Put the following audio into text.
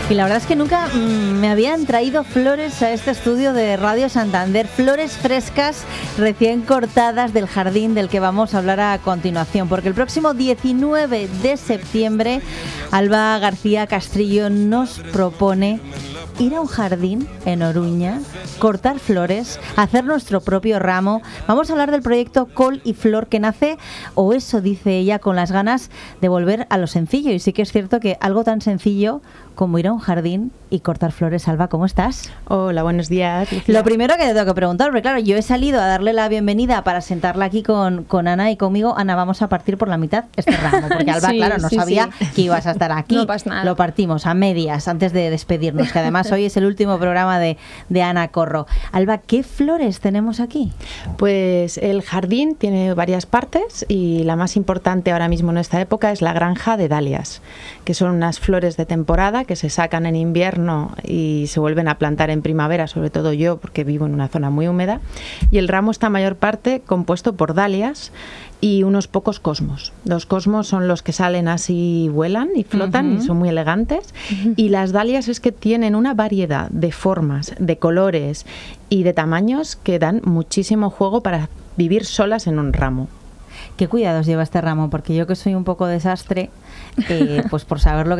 Y la verdad es que nunca me habían traído flores a este estudio de Radio Santander, flores frescas, recién cortadas del jardín del que vamos a hablar a continuación, porque el próximo 19 de septiembre Alba García Castrillo nos propone ir a un jardín en Oruña, cortar flores, hacer nuestro propio ramo. Vamos a hablar del proyecto Col y Flor, que nace, o eso dice ella, con las ganas de volver a lo sencillo. Y sí que es cierto que algo tan sencillo como ir a un jardín y cortar flores. Alba, ¿cómo estás? Hola, buenos días, Lucía. Lo primero que te tengo que preguntar, porque claro, yo he salido a darle la bienvenida para sentarla aquí con Ana y conmigo. Ana, vamos a partir por la mitad este ramo, porque Alba, claro, no sabía que ibas a estar aquí. No pasa nada. Lo partimos a medias antes de despedirnos, que además hoy es el último programa de Ana Corro. Alba, ¿qué flores tenemos aquí? Pues el jardín tiene varias partes y la más importante ahora mismo en esta época es la granja de dalias, que son unas flores de temporada que se sacan en invierno y se vuelven a plantar en primavera, sobre todo yo porque vivo en una zona muy húmeda, y el ramo está en mayor parte compuesto por dalias y unos pocos cosmos. Los cosmos son los que salen así, vuelan y flotan y son muy elegantes, y las dalias es que tienen una variedad de formas, de colores y de tamaños que dan muchísimo juego para vivir solas en un ramo. ¿Qué cuidados lleva este ramo? Porque yo, que soy un poco desastre, pues por saber lo que